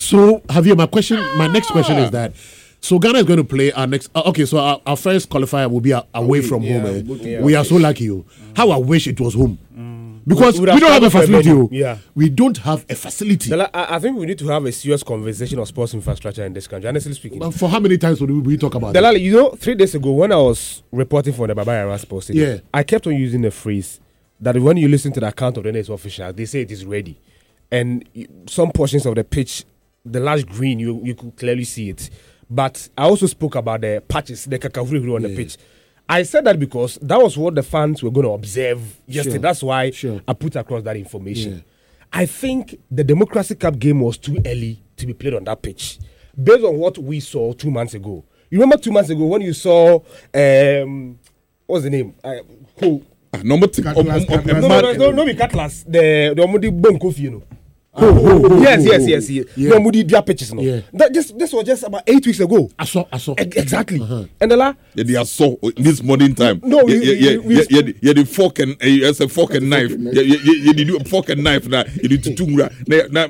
So, Javier, my next question is that. So Ghana is going to play our next. Okay, so our first qualifier will be away from home. We are so lucky. How I wish it was home. Because we don't have a facility. We don't have a facility. I think we need to have a serious conversation of sports infrastructure in this country, honestly speaking. But for how many times would we talk about it? You know, 3 days ago when I was reporting for the Baba Yara Sports Stadium, I kept on using the phrase that when you listen to the account of the NS officials, they say it is ready. And some portions of the pitch, the large green, you could clearly see it. But I also spoke about the patches, the kakavuri on the pitch. I said that because that was what the fans were going to observe yesterday. That's why I put across that information. I think the Democracy Cup game was too early to be played on that pitch. Based on what we saw 2 months ago. You remember 2 months ago when you saw, what's the name? Number two. No, Catlas. The Omudi Bonkofi, you know. Yes. No, Moody their pitches. No, this was just about 8 weeks ago. I saw. Exactly. And they saw this modern time. No, the fork and as a fork and knife. You do a fork and knife now. You do tunga. Now,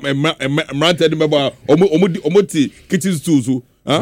omoti kitchen stools. Huh?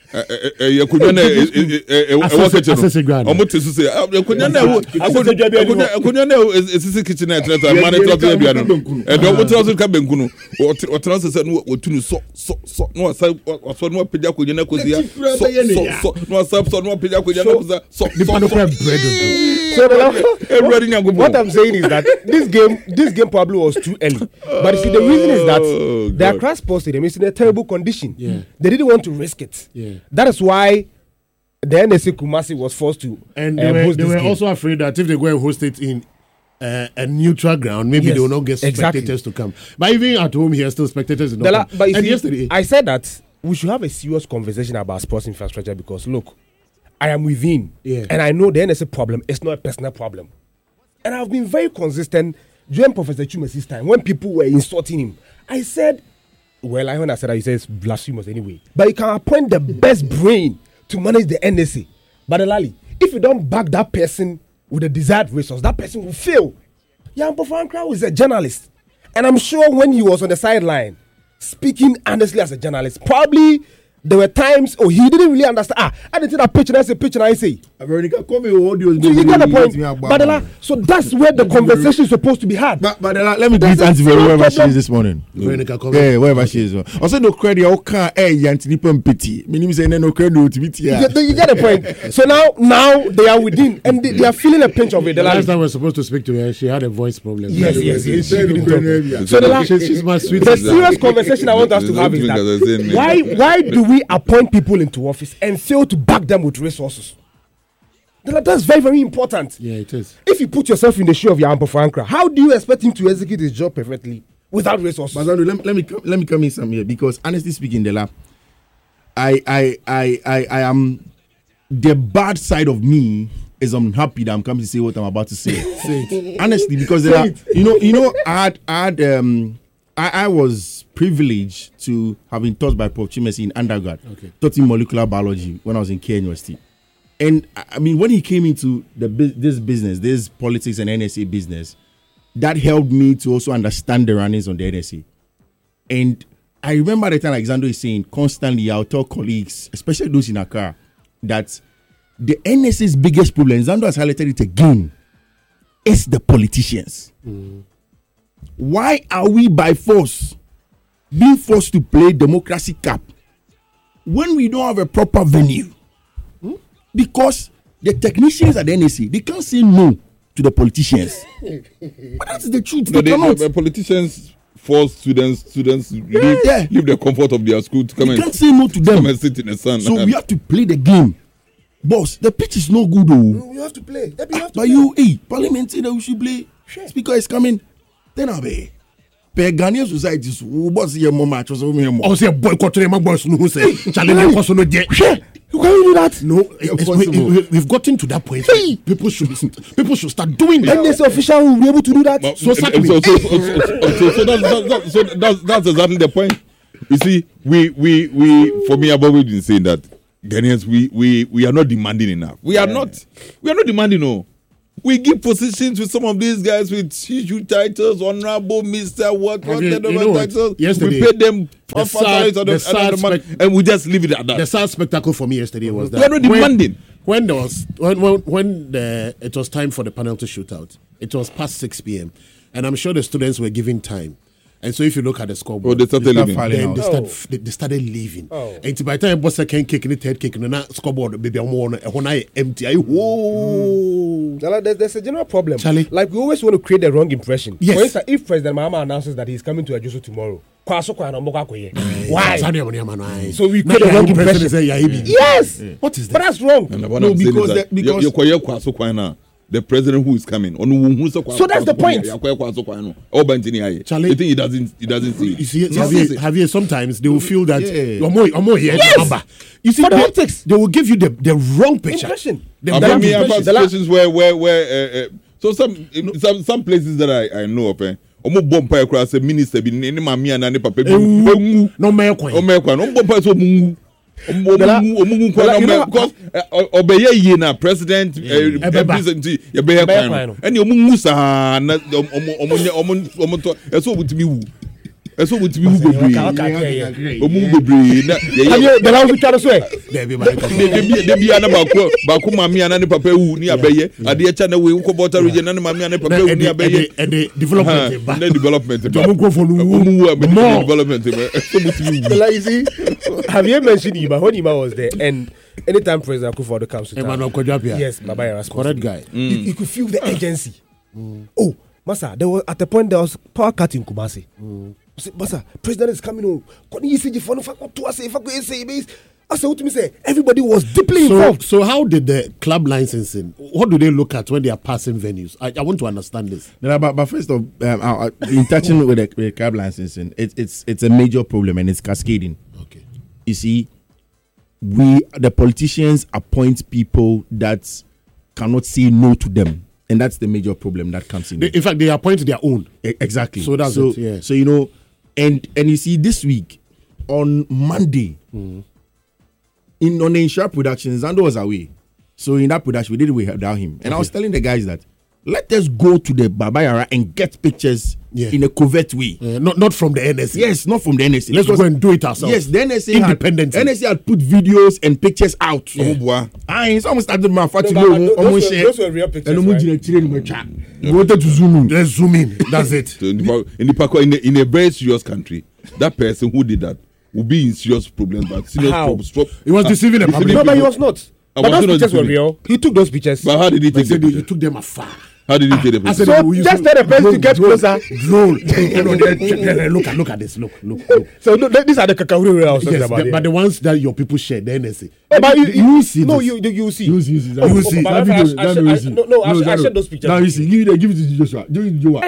What I'm saying is that this game probably was too early. But you see, the reason is that the Accra Sports Stadium is in a terrible condition. They didn't want to risk it. That is why the NSA Kumasi was forced to and they were also afraid that if they go and host it in a neutral ground, maybe they will not get spectators to come. But even at home here, still spectators did not come. And yesterday, I said that we should have a serious conversation about sports infrastructure because, look, I am within and I know the NSA problem is not a personal problem. And I've been very consistent during Professor Chumesi's time when people were insulting him. I said, when I said that, he says blasphemous anyway. But you can appoint the best brain to manage the NSA. But if you don't back that person with the desired resource, that person will fail. Jan Bofankra was a journalist. And I'm sure when he was on the sideline, speaking honestly as a journalist, probably there were times, he didn't really understand. I didn't see that picture, that's a picture I say. So you get the point. But so that's where the conversation is supposed to be had. But let me greet Auntie Vero wherever she is this morning. Wherever she is. Also, no credit, pity. Meaning, no credit to be. You get the point. So now they are within, and they are feeling a pinch of it. The last time we were supposed to speak to her, she had a voice problem. Yes. So she's my sweet. The serious conversation I want us to have is that why do we appoint people into office and fail to back them with resources? That's very, very important. Yeah, it is. If you put yourself in the shoe of your Ampo Frankra, how do you expect him to execute his job perfectly without resources? But let me come in some here because honestly speaking, Dela, I am the bad side of me is I'm happy that I'm coming to say what I'm about to say. Honestly, because I was privileged to have been taught by Prof. Chimesi in undergrad. Taught him molecular biology when I was in K University. And I mean, when he came into this business, this politics and NSA business, that helped me to also understand the runnings on the NSA. And I remember the time Alexander is saying constantly, I'll tell colleagues, especially those in Accra, that the NSA's biggest problem, Zando has highlighted it again, is the politicians. Why are we by force being forced to play Democracy Cup when we don't have a proper venue? Because the technicians at the NSA, they can't say no to the politicians. But that's the truth. The politicians force students leave the comfort of their school to come and can't say no to them. Come and sit in the sun. So we have to play the game. Boss, the pitch is no good though. You have to play. Parliament say that we should play. Speaker is coming. Then I'll be. Per Ghanaian society, who was here more match or so more. Oh, say boycotting my boss no say. Challenge person no get. You can't do that. No, we've gotten to that point. People should start doing that. And this official will be able to do that. So that's exactly the point. You see, we for me, I've always been saying that Ghanaians we are not demanding enough. We are not demanding. No. We give positions to some of these guys with huge titles, honorable Mr. What titles. Yesterday, we pay them and we just leave it at that. The sad spectacle for me yesterday was that we're not demanding. When it was time for the penalty shootout, it was past 6 p.m. and I'm sure the students were given time. And so if you look at the scoreboard, they started leaving. They started leaving. And by the time boss second kick in the third kick, and scoreboard baby when I empty. There's a general problem. Charlie. Like we always want to create the wrong impression. Yes. For instance, if President Mahama announces that he's coming to Ajusu tomorrow, why? So we create the wrong impression. Yes. What is that? But that's wrong. No, because the president who is coming. So that's the point. Charlie, you think he doesn't see it? You see, Javier, sometimes they will feel that you're more here. Yes. You see, they will give you the wrong picture. Impression. I've had situations where so some places that I know of, omo bompa ekura say minister bi ni mami ana ni papa bi no bompa so mungu because obeye ye na president president ye be here kwan and omungu sa na omo to eso obutimi wu eso obutimi wu bebre omungu bebre na ye the last picture so de bi ana ba ko mami ana ni papa wu ni abeye ade echa na we ko bota region na mami ana papa wu ni abeye and the development development so obutimi wu. Like you see, have you mentioned Ima when Ima was there, and anytime President Akufo-Addo comes to town, yes, Baba Yara, correct guy. You could feel the urgency. Oh, Masa, there was at the point there was power cut in Kumasi. Masa, President is coming home. Everybody was deeply involved. So how did the club licensing? What do they look at when they are passing venues? I want to understand this. But first of in touching with the club licensing, it's a major problem and it's cascading. Okay. You see, the politicians appoint people that cannot say no to them, and that's the major problem that comes in. In fact, they appoint their own. Exactly. So that's it. Yeah. So you know, and you see this week on Monday. On the Insha production, Zando was away. So in that production, we did it without him. And I was telling the guys that let us go to the Baba Yara and get pictures in a covert way. Not from the NSA. Yes, not from the NSA. Let's go and do it ourselves. Yes, the NSA independently. NSA had put videos and pictures out. Someone started my those were real pictures, right? We wanted to zoom in. Let's zoom in. That's it. So in a very serious country, that person who did that will be in serious problems. But serious problems. He was deceiving the public. No, but he was not. But those pictures were real. He took those pictures. But how did he take them? He took them afar. How did he take the pictures? So just tell the person to get closer. Drone. Look at this. Look. So these are the Kakahuri I was talking about. But the ones that your people share, the NSA. But you see. No, you see. You see. No, I shared those pictures. Now you see. Give it to Joshua. Give it to Joshua.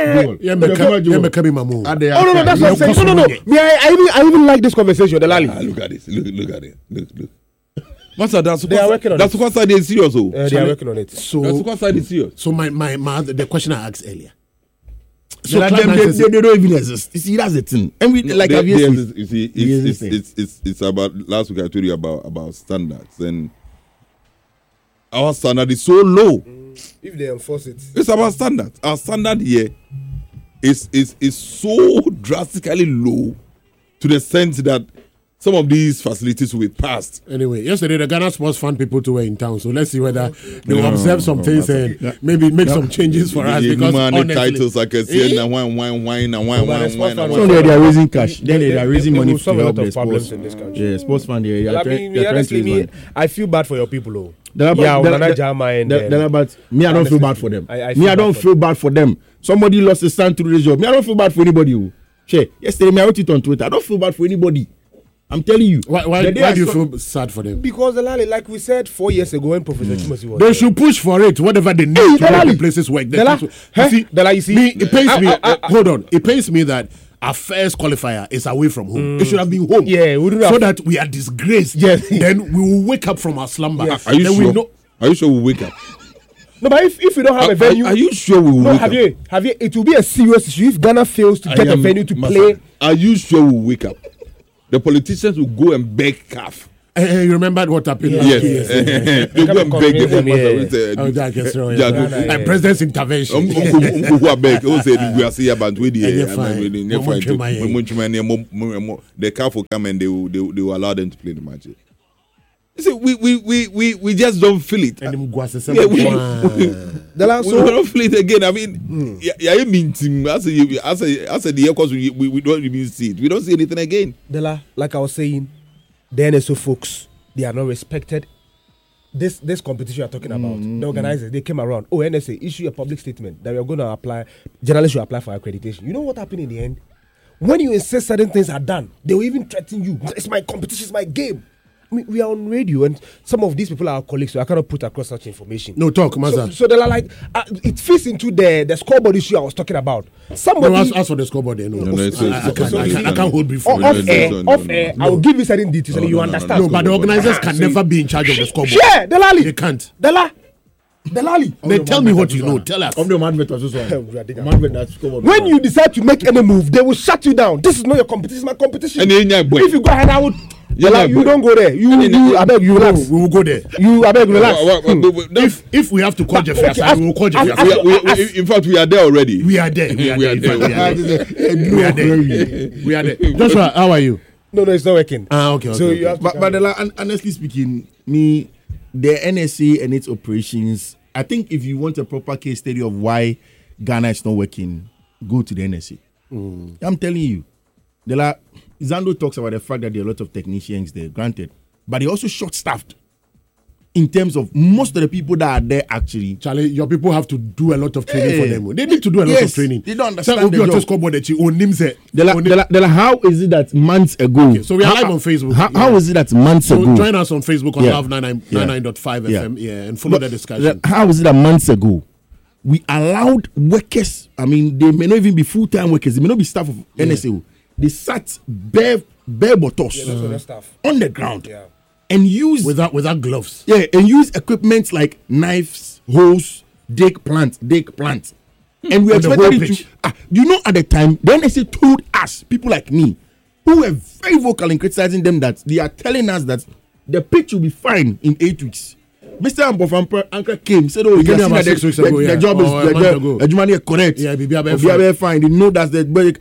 No, that's what I'm saying. No. I even like this conversation. The Lali. Look at this. Look. Master, they are working on that's what side is serious. They are working on it. So that's what side is serious. So my the question I asked earlier. So they don't even exist. You see, that's the thing. And we like you see, it's about last week I told you about standards, and our standard is so low. If they enforce it, it's about standards. Our standard here is so drastically low to the sense that some of these facilities will be passed. Anyway, yesterday the Ghana Sports Fund people too were in town, so let's see whether they will observe some things and maybe make some changes for us. Because honestly, titles I can see and wine. So they are raising cash. Then they are raising money to help the sports in this country. Yeah, sports fund. I feel bad for your people, but me, I don't feel bad for them. I don't feel bad for them. Somebody lost his son through this job. Me, I don't feel bad for anybody. Yesterday, I wrote it on Twitter. I don't feel bad for anybody. I'm telling you. Why do you feel sad for them? Because like we said 4 years ago when Professor Chimasi was they should push for it, whatever they need to make the places work. You see, it pains me. Hold on. It pains me that our first qualifier is away from home. It should have been home. Yeah, so that we are disgraced. Yes. Then we will wake up from our slumber. Yes. Are you sure? Are you sure we'll wake up? No, but if you don't have a venue, are you sure we will wake up? Have you? It will be a serious issue if Ghana fails to get a venue to play. Are you sure we'll wake up? The politicians will go and beg CAF You remember what happened? Yes. They go and beg the president's intervention. Who are beg? Who said we are seeing about the CAF will come and they will allow them to play the match. See, we just don't feel it. We don't feel it again. I mean, I mean, as the year course, we don't even see it. We don't see anything again. Dela, like I was saying, the NSO folks, they are not respected. This competition you're talking about, the organizers, they came around. Oh, NSA issue a public statement that we are going to apply. Journalists should apply for accreditation. You know what happened in the end? When you insist certain things are done, they will even threaten you. It's my competition, it's my game. I mean, we are on radio, and some of these people are our colleagues, so I cannot put across such information. No, talk, Maza. So they're like, it fits into the scoreboard issue I was talking about. Somebody ask for the scoreboard. I can't hold brief. Off air, I will give you certain details, and you understand. No, but the organizers can never be in charge of the scoreboard. Yeah, Delali. They can't. Delali. They tell me what you know. Tell us. When you decide to make any move, they will shut you down. This is not your competition, it's my competition. If you go ahead, I would. You don't go there. You abeg, you relax. We will go there. You abeg, relax. If we have to call Jeffrey, we will call Jeffrey. In fact, we are there already. We are there. Joshua, how are you? No, it's not working. Okay. So you have but honestly speaking, the NSA and its operations, I think if you want a proper case study of why Ghana is not working, go to the NSA. I'm telling you. Zando talks about the fact that there are a lot of technicians there, granted, but they're also short-staffed in terms of most of the people that are there actually. Charlie, your people have to do a lot of training for them. They need to do a lot of training. They don't understand the job. How is it that months ago? Okay, so we are live on Facebook. How is it that months ago? Join us on Facebook on Love 99.5 FM and follow the discussion. How is it that months ago we allowed workers, I mean, they may not even be full-time workers, they may not be staff of NSA. They sat bare bottles on the ground and used without gloves. Yeah, and use equipment like knives, hose, dig plant. And we expected it to. You know, at the time, the NSA told us, people like me, who were very vocal in criticizing them, that they are telling us that the pitch will be fine in 8 weeks. Mr. Anka came, said, "Oh, the job is correct. Yeah, be fine. They know that's the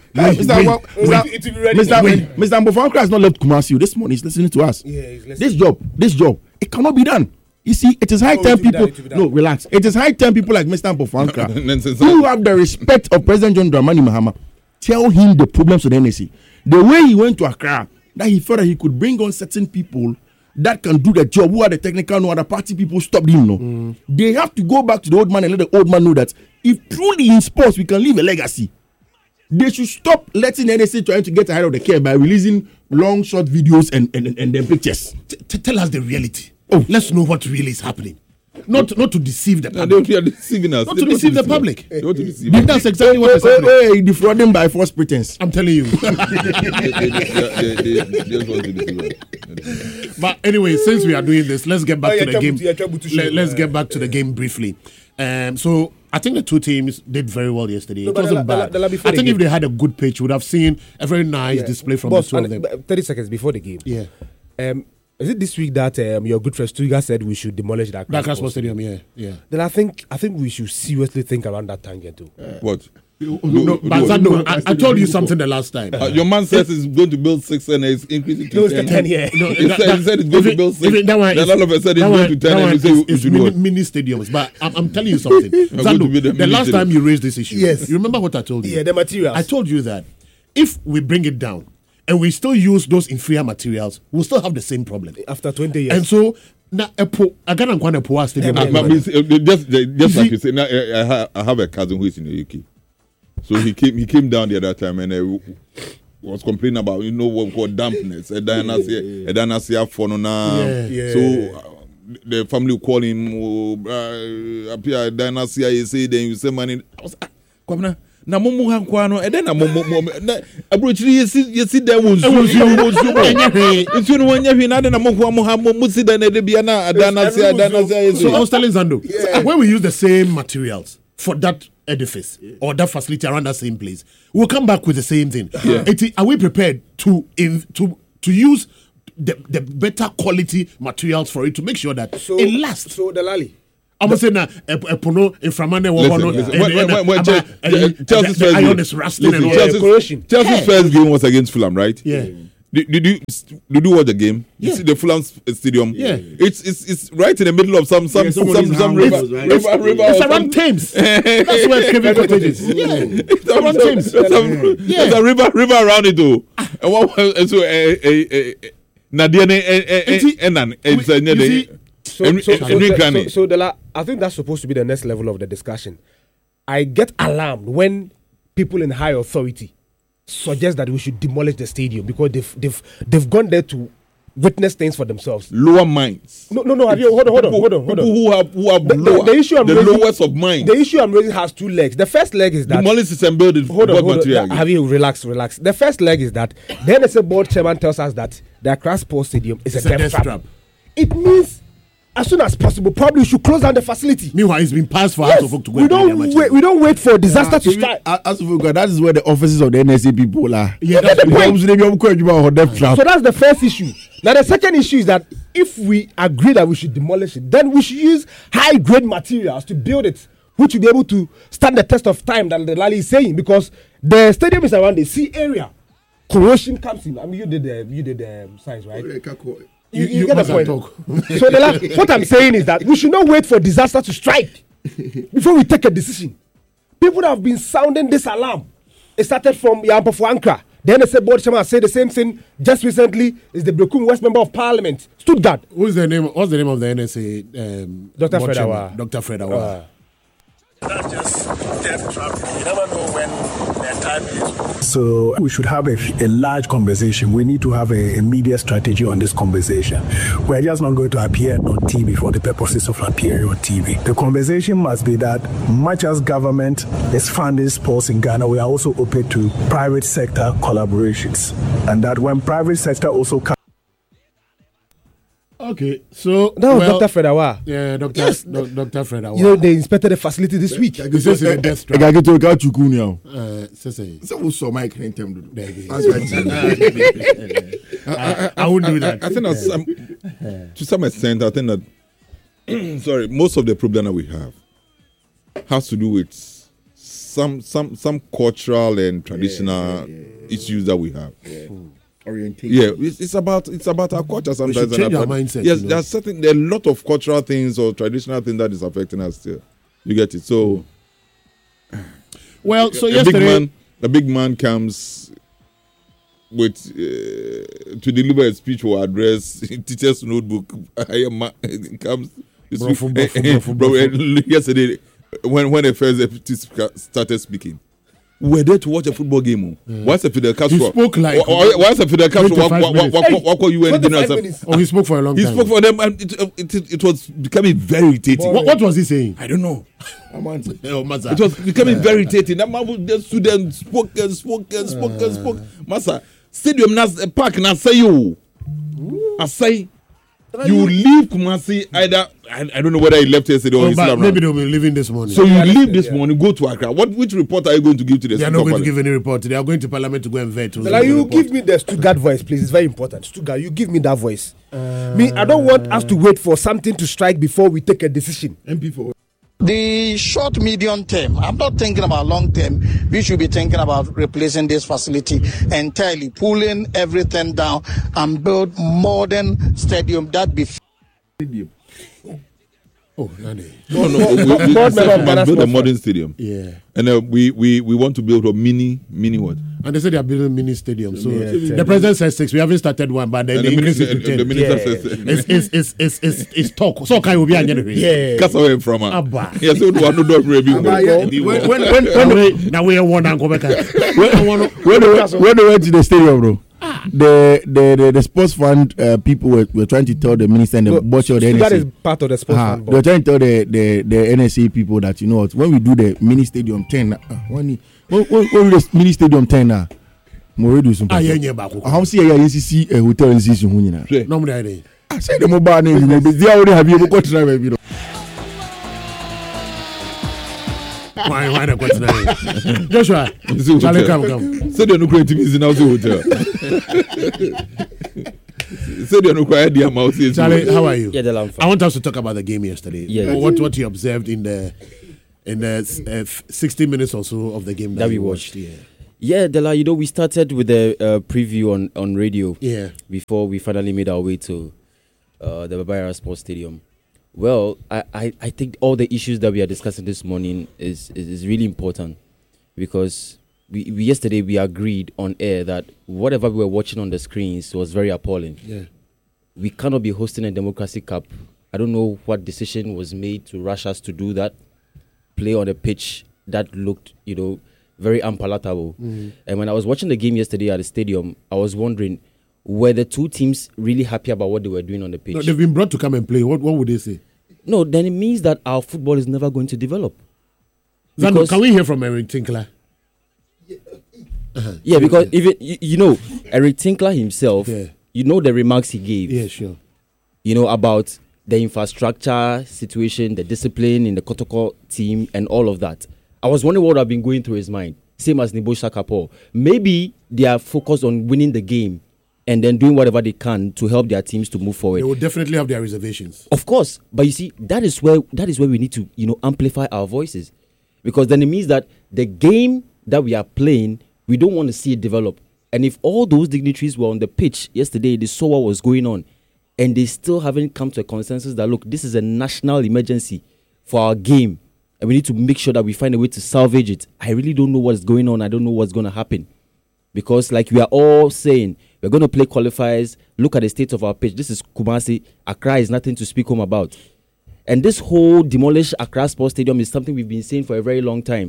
Mr. Ambofanka has not left Kumasi. This morning he's listening to us. This job, it cannot be done. You see, it is high time people. No, relax. It is high time people like Mr. Ambofanka who have the respect of President John Dramani Mahama tell him the problems with the NSA. The way he went to Accra, that he felt that he could bring on certain people that can do the job, who are the technical, no other party people stopped him. No, they have to go back to the old man and let the old man know that if truly in sports we can leave a legacy, they should stop letting NSA trying to get ahead of the curve by releasing long, short videos and then pictures. Tell us the reality. Let's know what really is happening. Not to deceive the public. They are deceiving us. Not to deceive the public. That's exactly what is happening. Defrauding by false pretense. I'm telling you. They just want to deceive us. But anyway, since we are doing this, let's get back to the game. Let's get back to the game briefly. So I think the two teams did very well yesterday. It wasn't bad. I think if they had a good pitch, we would have seen a very nice display from the two of them. 30 seconds before the game. Yeah. Is it this week that your good friend Stuga said we should demolish that Sports Stadium? Yeah. Then I think we should seriously think around that tangent too. What? I told you something the last time. Your man says he's going to build 6 and it's increasing to 10. 10 yeah. He said he's going to build 6. Then all of a sudden he's going to 10 and you say mini stadiums. But I'm telling you something. Zando, the last time you raised this issue, you remember what I told you? Yeah, the materials. I told you that if we bring it down and we still use those inferior materials, we'll still have the same problem. After 20 years. And so, just like you say, I have a cousin who is in the UK. So he came down the other time and was complaining about, what we call dampness. So the family will call him, appear dynasty, you say, then you say money. I was like, na mumu hankwano and then abrochiri yesi there was so I was telling Zando, when we use the same materials for that edifice or that facility around that same place, we'll come back with the same thing. Are we prepared to use the better quality materials for it to make sure that it lasts. So the Lally. I'm saying that Epono Inframane Chelsea's the iron is rusting and all. Chelsea's first game was against Fulham, right? Yeah. Did you watch the game? You see the Fulham stadium? Yeah. It's right in the middle of some river. It's around Thames. That's where Kevin Cottage is. Yeah. It's around Thames. There's a river around it though. And so I think that's supposed to be the next level of the discussion. I get alarmed when people in high authority suggest that we should demolish the stadium because they've gone there to witness things for themselves. Lower minds. No. Have you hold on. People who have the issue I'm raising, lowest of minds. The issue I'm raising has two legs. The first leg is that demolish it and build it. Hold on. Have you relax? The first leg is that the NSA board chairman tells us that the Accra Sports Stadium is a death trap. It means as soon as possible, probably we should close down the facility. Meanwhile, it's been passed for House of Folk to go. We don't wait for disaster to strike. As of God, that is where the offices of the NSA people are. Yeah, that's the point. So that's the first issue. Now the second issue is that if we agree that we should demolish it, then we should use high-grade materials to build it, which will be able to stand the test of time that the Lally is saying, because the stadium is around the sea area. Corrosion comes in. I mean, you did the science, right? You get the point. So what I'm saying is that we should not wait for disaster to strike before we take a decision. People have been sounding this alarm. It started from Yampa Fuankra. The NSA board chairman said the same thing just recently. Is the Brekum West Member of Parliament, Stuttgart. What's the name of the NSA? Dr. Fred Awa. Dr. Fred Awa. That's just death trap. You never know when their time is. So we should have a large conversation. We need to have a media strategy on this conversation. We're just not going to appear on TV for the purposes of appearing on TV. The conversation must be that much as government is funding sports in Ghana, we are also open to private sector collaborations. And that when private sector also comes. Okay, so that was Dr. Fred Awa. Yeah, Dr. Fred Awa. You know, they inspected the facility this weck. This is a death trap. I get to a now. I wouldn't do that. I think to some extent, I think that sorry, most of the problem that we have has to do with some cultural and traditional issues that we have. Orientation. Yeah, it's about our culture sometimes. We should change our mindset. Yes, there are a lot of cultural things or traditional things that is affecting us still. You get it? So, well, so yesterday, the big man comes with to deliver a speech or address in teacher's notebook. It comes. Yesterday, when the first speaker started speaking. We're there to watch a football game. What's a Fidel Castro? He spoke like. What's a Fidel Castro? What you and dinner? Oh, he spoke for a long time. He spoke for them, and it was becoming very irritating. What was he saying? I don't know. It was becoming very irritating. That man, the students spoke. Massa, stadium nas park na say you. I say. You leave Kumasi either. I don't know whether he left yesterday or but maybe they'll be leaving this morning. So you leave this morning, go to Accra. Which report are you going to give to the? They are not going to give any report. They are going to Parliament to go and vet. You give me the Stuttgart voice, please. It's very important. Stuttgart, you give me that voice. I don't want us to wait for something to strike before we take a decision. MP4. The short, medium term, I'm not thinking about long term. We should be thinking about replacing this facility entirely, pulling everything down and build modern stadium that be. Oh, Nani. No. We build a modern stadium. Yeah. And we want to build a mini what? And they said they are building mini stadium. So the president says 6. We haven't started one, but then they increase it to 10. The minister says it's talk. So can we be another? Yeah. Cast away from her. Abba. Yes, we want to do review. When now we are one and go back. When they went to the stadium, bro. The sports fund people were trying to tell the minister and the boss of the NSA. That is part of the sports fund. They were trying to tell the NSA people that, you know what, when we do the mini stadium 10, when we do the mini stadium 10 now, more do some. How see a see a hotel in season? Normally, I say the mobile name, they already have you got to why not go to Joshua? Come. So they're not creating this in our hotel. Charlie, how are you? Yeah, I want us to talk about the game yesterday. Yeah. What you observed in the 60 minutes or so of the game that we watched. Yeah, Dela, we started with a preview on radio. Yeah. Before we finally made our way to the Baba Yara Sports Stadium. Well, I think all the issues that we are discussing this morning is really important, because we yesterday we agreed on air that whatever we were watching on the screens was very appalling. Yeah. We cannot be hosting a Democracy Cup. I don't know what decision was made to rush us to do that. Play on a pitch that looked, very unpalatable. Mm-hmm. And when I was watching the game yesterday at the stadium, I was wondering, were the two teams really happy about what they were doing on the pitch? No, they've been brought to come and play. What would they say? No, then it means that our football is never going to develop. Zano, can we hear from Eric Tinkler? Yeah, because even Eric Tinkler himself, the remarks he gave. Yeah, sure. About the infrastructure situation, the discipline in the Kotoko team, and all of that. I was wondering what had been going through his mind. Same as Nebojsa Kapor. Maybe they are focused on winning the game and then doing whatever they can to help their teams to move forward. They will definitely have their reservations. Of course. But you see, that is where we need to, amplify our voices. Because then it means that the game that we are playing, we don't want to see it develop. And if all those dignitaries were on the pitch yesterday, they saw what was going on, and they still haven't come to a consensus that, look, this is a national emergency for our game, and we need to make sure that we find a way to salvage it. I really don't know what's going on. I don't know what's going to happen. Because like we are all saying, we're going to play qualifiers. Look at the state of our pitch. This is Kumasi. Accra is nothing to speak home about. And this whole demolish Accra Sports Stadium is something we've been saying for a very long time.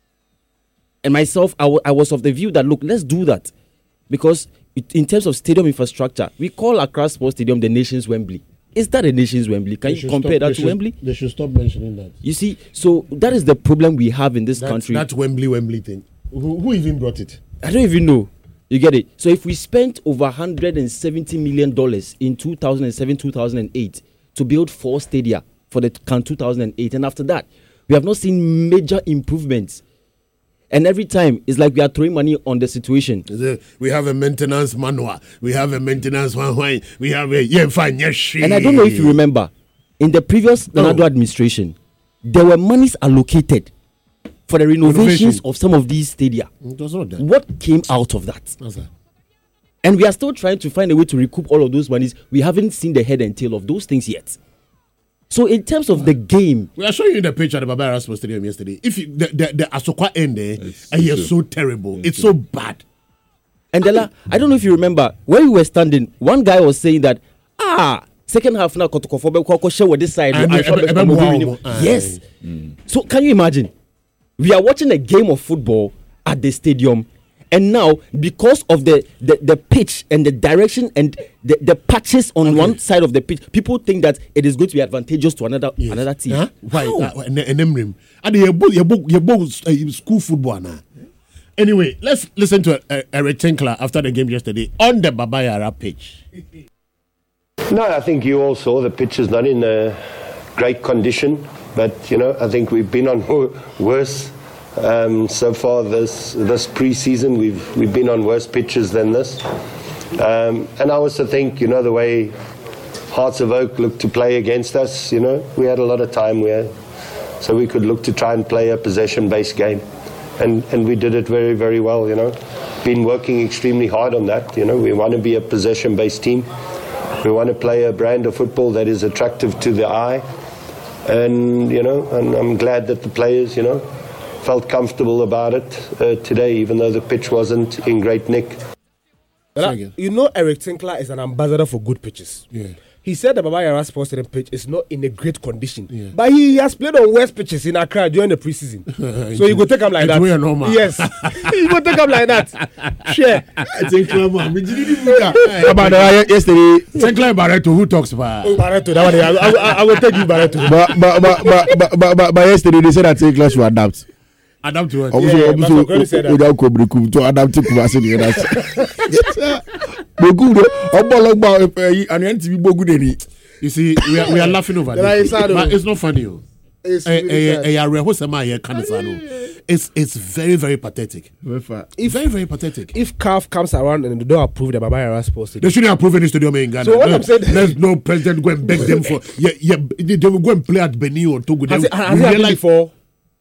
And myself, I was of the view that, look, let's do that. Because in terms of stadium infrastructure, we call Accra Sports Stadium the nation's Wembley. Is that a nation's Wembley? Can you compare that to Wembley? They should stop mentioning that. You see, so that is the problem we have in this country. That Wembley thing. Who even brought it? I don't even know. You get it? So if we spent over $170 million in 2007, 2008 to build 4 stadia for the CAN 2008, and after that, we have not seen major improvements. And every time, it's like we are throwing money on the situation. We have a maintenance manual. We have a maintenance one. We have a fine. And I don't know if you remember, in the previous Nado administration, there were monies allocated for the renovations of some of these stadia. It was not that. What came out of that? And we are still trying to find a way to recoup all of those monies. We haven't seen the head and tail of those things yet. So in terms of the game, we are showing you the picture at the Baba Yara Sports Stadium yesterday. If you, the Asokwa end there, it's so terrible. It's so bad. And Dela, I don't know if you remember when we were standing. One guy was saying that second half now Kotoko share with this side. Yes. So can you imagine? We are watching a game of football at the stadium. And now, because of the pitch and the direction and the patches on one side of the pitch, people think that it is going to be advantageous to another team. Huh? Why? And school football now. Anyway, let's listen to Eric Tinkler after the game yesterday on the Baba Yara pitch. No, I think you all saw the pitch is not in a great condition, but I think we've been on worse. So far this pre-season we've been on worse pitches than this, and I also think the way Hearts of Oak looked to play against us, we had a lot of time so we could look to try and play a possession-based game, and we did it very, very well. Been working extremely hard on that. We want to be a possession-based team. We want to play a brand of football that is attractive to the eye, and and I'm glad that the players felt comfortable about it today, even though the pitch wasn't in great nick. Eric Tinkler is an ambassador for good pitches. Yeah. He said the Baba Yara Sports Stadium pitch is not in a great condition, but he has played on worse pitches in Accra during the preseason. So you go take him like that. Yes, you go take him like that. Share. About yesterday, Tinkler Barreto, who talks about Barreto? That one, I will take you Barreto. But yesterday they said that Tinkler should adapt. Adapt to what? To adapt to Kumasi. You see, we are laughing over this, but it's not funny. It's very, very pathetic. Very, very pathetic. If CAF comes around and they don't approve the Baba Yara Sports Stadium, they shouldn't approve any stadium in Ghana. So what I'm saying, there's no president go and beg them for. They will go and play at Benin or Togo. Has it happened before?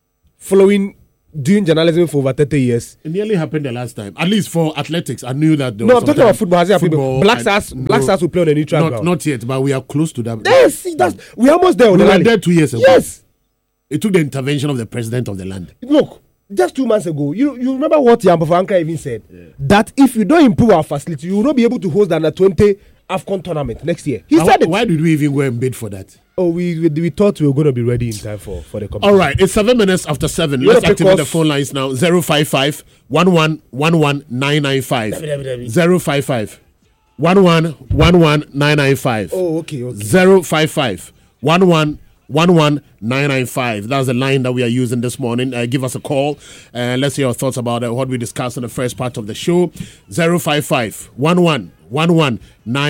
Doing journalism for over 30 years. It nearly happened the last time. At least for athletics, I knew that. No, I'm talking about football. Has it happened? Black Stars will play on a neutral ground. Not yet, but we are close to that. Yes, we're almost there. We were there 2 years ago. Yes. It took the intervention of the president of the land. Look, just 2 months ago, you remember what Yambo Anka even said? Yeah. That if you don't improve our facility, you will not be able to host the Under-20 AFCON tournament next year. He said it. Why did we even go and bid for that? Oh, we thought we were going to be ready in time for the competition. All right, it's 7 minutes after 7. Let's activate the phone lines now. 055 11 11 995. 055 11 11 995. Oh, okay. 055 11 11 995. That's the line that we are using this morning. Give us a call and let's hear your thoughts about what we discussed in the first part of the show. 055 11 11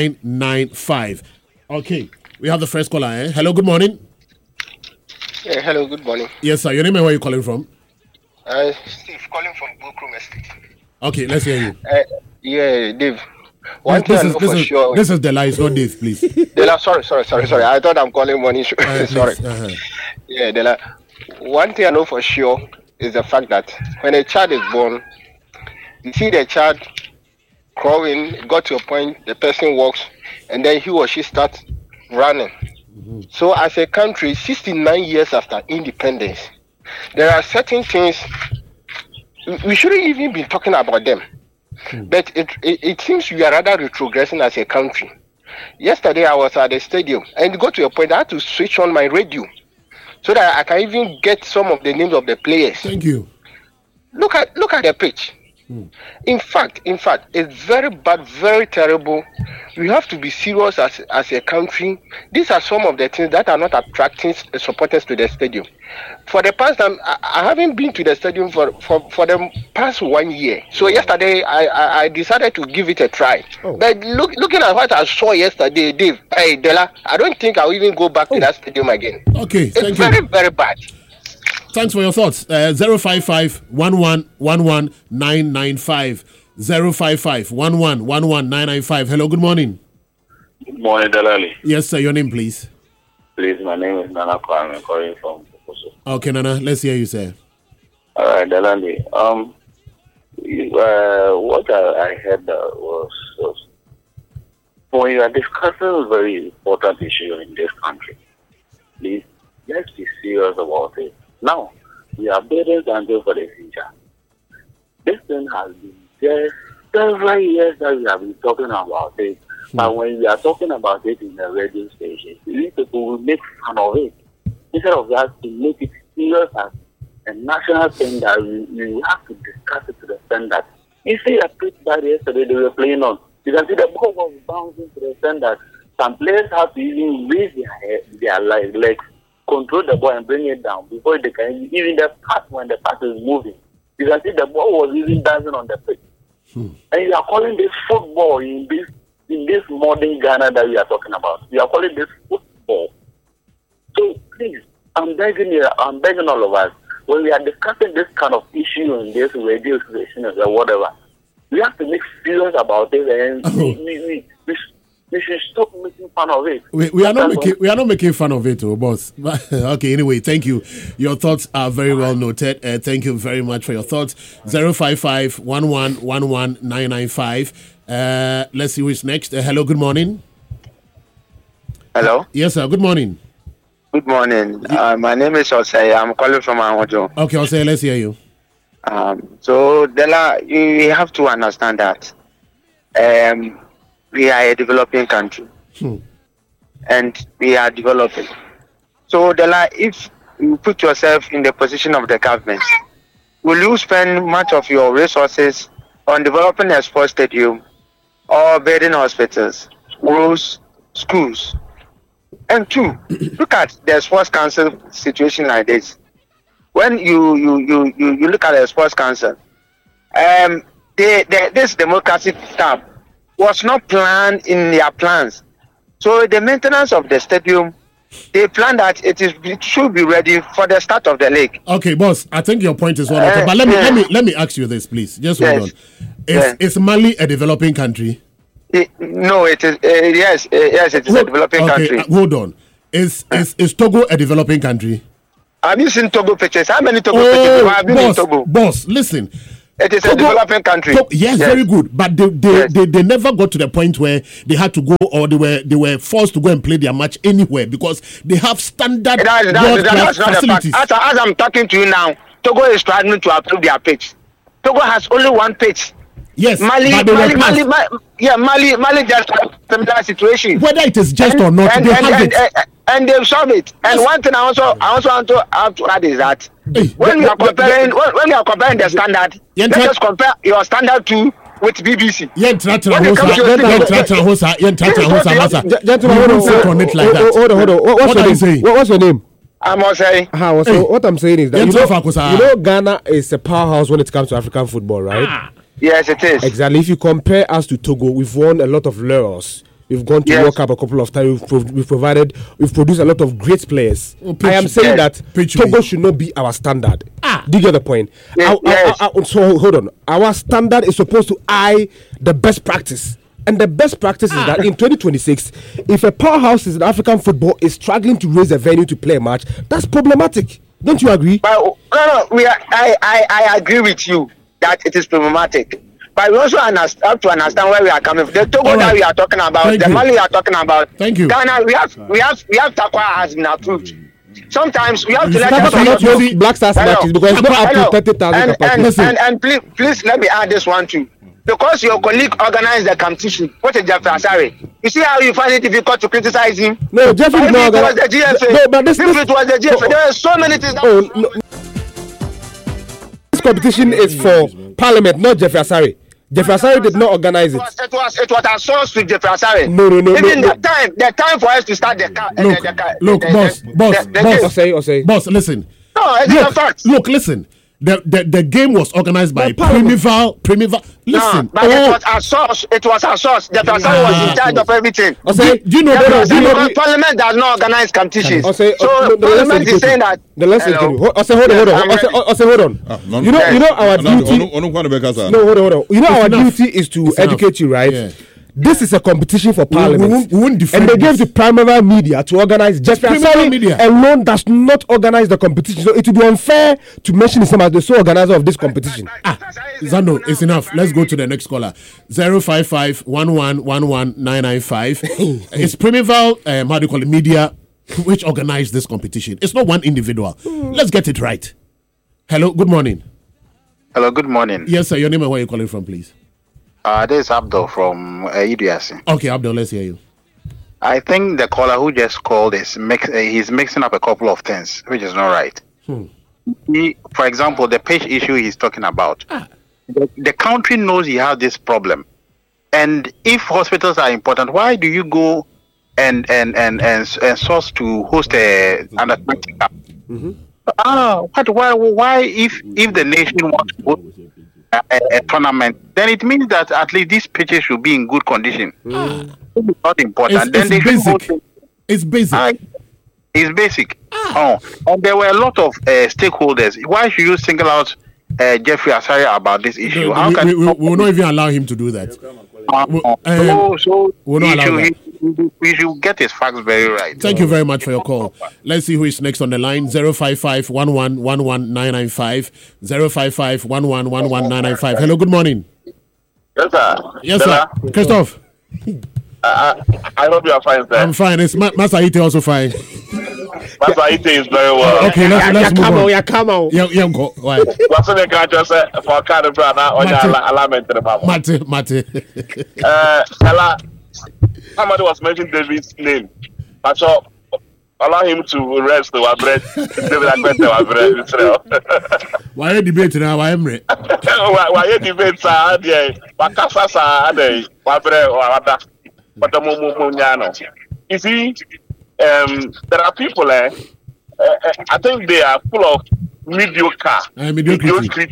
995. Okay. We have the first caller. Hello, good morning. Yeah, hello, good morning. Yes, sir. Your name and where are you calling from? Steve, calling from Bukrum Estate. Okay, let's hear you. Yeah, Dave. This is Dela, it's not Dave, please. Dela, sorry. I thought I'm calling one issue. Sorry. Yeah, Dela. One thing I know for sure is the fact that when a child is born, you see the child crawling, got to a point, the person walks, and then he or she starts running. Mm-hmm. So as a country, 69 years after independence, there are certain things we shouldn't even be talking about them. But it seems we are rather retrogressing as a country. Yesterday I was at the stadium and got to a point I had to switch on my radio so that I can even get some of the names of the players. Thank you. Look at the pitch. In fact, it's very bad, very terrible. We have to be serious as a country. These are some of the things that are not attracting supporters to the stadium. For the past time, I haven't been to the stadium for the past 1 year. So yesterday, I decided to give it a try. Oh. But looking at what I saw yesterday, Dave, hey, Dela, I don't think I'll even go back to that stadium again. Okay, it's very, very bad. Thanks for your thoughts. 055 11 11 995. 055 11 11 995. Hello, good morning. Good morning, Delali. Yes, sir. Your name, please. Please, my name is Nana Kwame. I'm calling from Pokoso. Okay, Nana. Let's hear you, sir. All right, Delali. What I heard was when you are discussing a very important issue in this country, please, let's be serious about it. Now, we are building something for the future. This thing has been there several years that we have been talking about it. But when we are talking about it in the radio station, we people will make fun of it. Instead of that, to make it serious as a national thing that we have to discuss it to the extent that you see a pitch that yesterday they were playing on. You can see the ball was bouncing to the extent that some players have to even raise their legs, control the ball and bring it down before they can even the pass when the pass is moving. You can see the ball was even dancing on the pitch. And you are calling this football in this modern Ghana that we are talking about. You are calling this football. So please, I'm begging all of us, when we are discussing this kind of issue in this radio station or whatever, we have to make serious about it and we should stop making fun of it. We are not making fun of it, boss. Okay, anyway, thank you. Your thoughts are very well noted. Thank you very much for your thoughts. 055 11 11 995. Let's see who is next. Hello, good morning. Hello. Yes, sir. Good morning. Good morning. My name is Osei. I'm calling from Ahojo. Okay, Osei, let's hear you. So, Dela, you have to understand that we are a developing country. And we are developing. So, Dela, if you put yourself in the position of the government, will you spend much of your resources on developing a sports stadium or building hospitals, roads, schools? And two, look at the sports council situation like this. When you look at the sports council, this democratic staff was not planned in their plans. So the maintenance of the stadium they plan that it should be ready for the start of the league. Okay, boss. I think your point is well noted. But let me ask you this, please. Just hold on. Is Mali a developing country? No, it is. Yes, it is a developing country. Hold on. Is Togo a developing country? Have you seen Togo pictures? How many Togo pictures have been in Togo? Boss, listen. It is Togo, a developing country. Yes, very good. But they never got to the point where they had to go, or they were forced to go and play their match anywhere because they have standard world-class facilities. As I'm talking to you now, Togo is struggling to approve their pitch. Togo has only one pitch. Yes, Mali just have similar situation. Whether it is just or not, they have it. And they've solved it. And one thing I also want to add is that when you are comparing the standard, let's just compare your standard to with BBC. Hold on. What are you saying? What's your name? I'm saying. What I'm saying is that you know Ghana is a powerhouse when it comes to African football, right? Yes, it is. Exactly. If you compare us to Togo, we've won a lot of laurels. We've gone to World Cup a couple of times. We've produced a lot of great players. I am saying that Togo should not be our standard. Do you get the point? So hold on. Our standard is supposed to eye the best practice. And the best practice is that in 2026, if a powerhouse in African football is struggling to raise a venue to play a match, that's problematic. Don't you agree? I agree with you that it is problematic. But we also have to understand where we are coming from. The Togo that we are talking about, the Mali we are talking about. Thank you. Ghana, we have Takwa has been approved. Sometimes we have to let them Black Stars matches because it's not up to 30,000. And please let me add this one too. Because your colleague organized the competition, what is Jeffrey Asare? You see how you find it difficult to criticize him? No, Jeffrey was the GFA. No, but it was the GFA. There are so many things. This competition is for Parliament, not Jeffrey Asare. Jeffrey Asare did not organize it. It was a source with Jeffrey Asare. No. Even the time for us to start the car. Boss, listen. No, it's a fact. Look, listen. The game was organized by Primeval. Listen, but it was a source. Jeffrey Asare was in charge of everything. Do you know because Parliament does not organize competitions. So Parliament is saying that. Hold on. You know our duty. No, hold on. You know our duty is to educate you, right? Yeah. This is a competition for Parliament. And they gave the Primavera Media to organize. Jeffrey Asare alone does not organize the competition. So it would be unfair to mention him as the sole organizer of this competition. Zando, it's enough. Let's go to the next caller. 055-1111-995. It's Primeval, how do you call it, Media, which organized this competition. It's not one individual. Let's get it right. Hello, good morning. Hello, good morning. Yes, sir. Your name and where are you calling from, please? This is Abdul from Idiasi. Okay, Abdul, let's hear you. I think the caller who just called he's mixing up a couple of things, which is not right. For example, the pitch issue he's talking about. The country knows he has this problem. And if hospitals are important, why do you go and source to host an under-20 cup? Why if the nation wants to host a tournament, then it means that at least these pitches should be in good condition. It's not important. It's basic. It's basic. And there were a lot of stakeholders. Why should you single out Jeffrey Asare about this issue? We will not even allow him to do that. We should get his facts very right. Thank you very much for your call. Let's see who is next on the line. 055-1111-995. 055-1111-995. Hello, good morning. Yes, sir. Yes, sir. Christophe. I hope you are fine, sir. I'm fine. Is Masa Ite also fine? Masa Ite is very well. Okay, let's move on. Come on. Yeah, go. Why? What's the country for Canada? Mate. Somebody was mentioning David's name. But so allow him to rest our bread. Why debate now? Why am I? Why debate? You see, there are people. I think they are full of mediocrity.